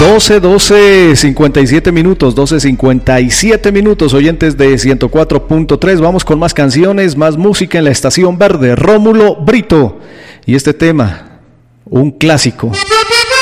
57 minutos, 12:57 minutos, oyentes de 104.3. Vamos con más canciones, más música en la Estación Verde. Rómulo Brito y este tema, un clásico.